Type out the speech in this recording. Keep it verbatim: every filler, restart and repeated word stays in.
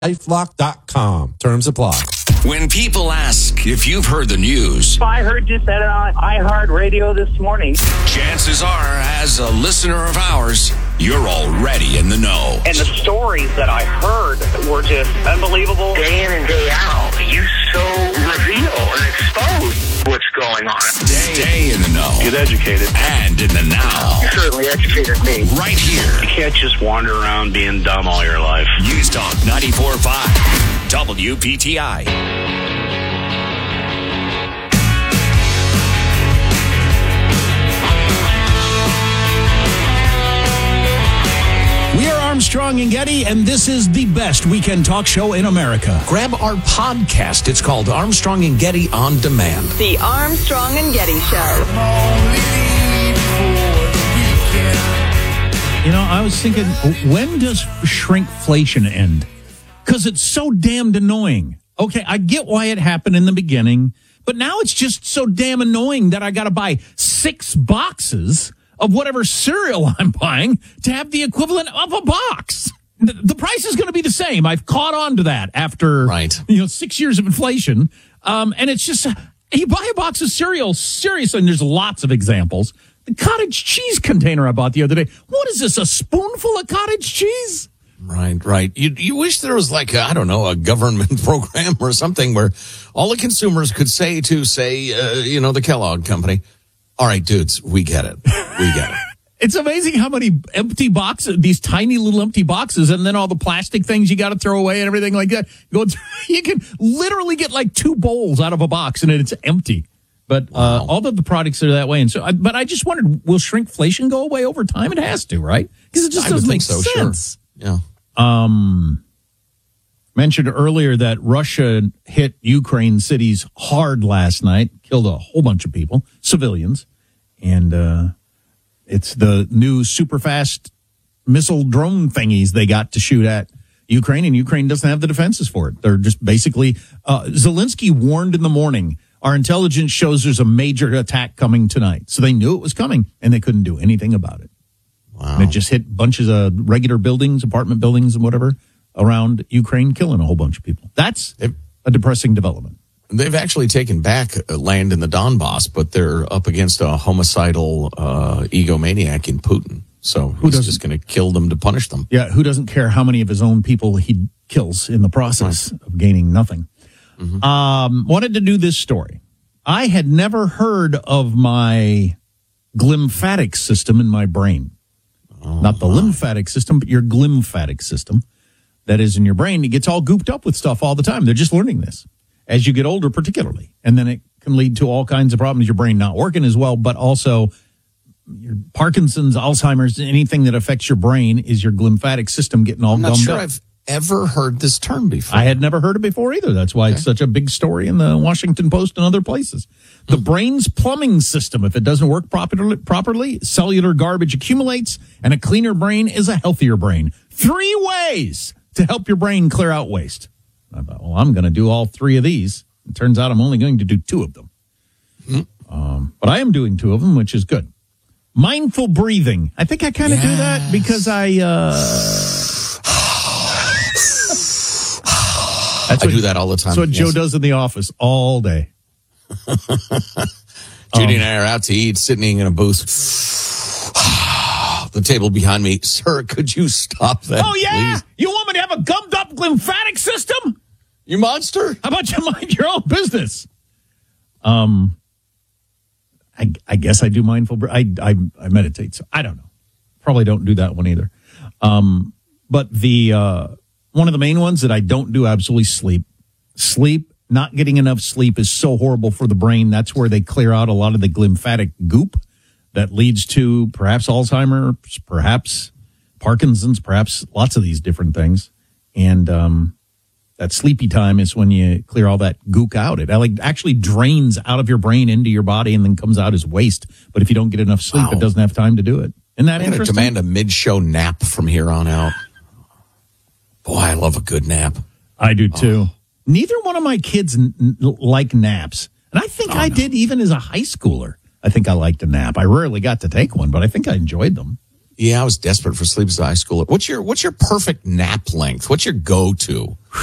LifeLock dot com. Terms apply. When people ask if you've heard the news, I heard you said it on iHeartRadio this morning. chances are, as a listener of ours, you're already in the know. And the stories that I heard were just unbelievable. Day in and day out, you so reveal and expose what's going on. Stay, Stay in the know. Get educated. And in the now. You certainly educated me. Right here. You can't just wander around being dumb all your life. News Talk ninety-four point five W P T I. We are Armstrong and Getty, and this is the best weekend talk show in America. Grab our podcast. It's called Armstrong and Getty On Demand. The Armstrong and Getty Show. You know, I was thinking, when does shrinkflation end? Because it's so damned annoying. Okay, I get why it happened in the beginning, but now it's just so damn annoying that I got to buy six boxes of whatever cereal I'm buying to have the equivalent of a box. The, the price is going to be the same. I've caught on to that after right. you know six years of inflation. Um, and it's just, you buy a box of cereal, seriously, and there's lots of examples. The cottage cheese container I bought the other day. What is this, a spoonful of cottage cheese? Right, right. You you wish there was like, a, I don't know, a government program or something where all the consumers could say to, say, uh, you know, the Kellogg Company, all right, dudes, we get it. We get it. It's amazing how many empty boxes, these tiny little empty boxes, and then all the plastic things you got to throw away and everything like that. Go, you can literally get like two bowls out of a box and it's empty. But uh, wow. all of the products are that way. And so, I, but I just wondered, will shrinkflation go away over time? It has to, right? Because it just I doesn't would make think so, sense. Sure. Yeah. Um, mentioned earlier that Russia hit Ukraine cities hard last night, killed a whole bunch of people, civilians, and uh, it's the new super fast missile drone thingies they got to shoot at Ukraine, and Ukraine doesn't have the defenses for it. They're just basically, uh, Zelensky warned in the morning, our intelligence shows there's a major attack coming tonight. So they knew it was coming, and they couldn't do anything about it. Wow. And it just hit bunches of regular buildings, apartment buildings and whatever around Ukraine, killing a whole bunch of people. That's a depressing development. They've actually taken back land in the Donbass, but they're up against a homicidal uh, egomaniac in Putin. So Who he's doesn't? just going to kill them to punish them. Yeah, who doesn't care how many of his own people he kills in the process right. of gaining nothing? Mm-hmm. Um, wanted to do this story. I had never heard of my glymphatic system in my brain. Oh, Not the wow. lymphatic system, but your glymphatic system that is in your brain. It gets all gooped up with stuff all the time. They're just learning this as you get older, particularly. And then it can lead to all kinds of problems. Your brain not working as well, but also your Parkinson's, Alzheimer's, anything that affects your brain is your glymphatic system getting all I'm not gummed sure up. I've ever heard this term before. I had never heard it before either. That's why okay. it's such a big story in the Washington Post and other places. The mm. brain's plumbing system, if it doesn't work properly, properly, cellular garbage accumulates, and a cleaner brain is a healthier brain. Three ways to help your brain clear out waste. I thought, well, I'm going to do all three of these. It turns out I'm only going to do two of them. Mm. Um, but I am doing two of them, which is good. Mindful breathing. I think I kind of yes. do that because I... Uh, That's I what, do that all the time. That's what yes. Joe does in the office all day. Judy um, and I are out to eat, sitting in a booth. The table behind me. Sir, could you stop that, Oh, yeah? please? You want me to have a gummed-up lymphatic system? You monster. How about you mind your own business? Um, I, I guess I do mindful. I, I, I meditate, so I don't know. Probably don't do that one either. Um, but the... Uh, One of the main ones that I don't do absolutely sleep. Sleep, not getting enough sleep is so horrible for the brain. That's where they clear out a lot of the glymphatic goop that leads to perhaps Alzheimer's, perhaps Parkinson's, perhaps lots of these different things. And um, that sleepy time is when you clear all that gook out. It like actually drains out of your brain into your body and then comes out as waste. But if you don't get enough sleep, wow. it doesn't have time to do it. Isn't that I'm interesting? I'm going to demand a mid-show nap from here on out. Boy, I love a good nap. I do, too. Oh. Neither one of my kids n- n- like naps. And I think oh, I no. did even as a high schooler. I think I liked a nap. I rarely got to take one, but I think I enjoyed them. Yeah, I was desperate for sleep as a high schooler. What's your What's your perfect nap length? What's your go to?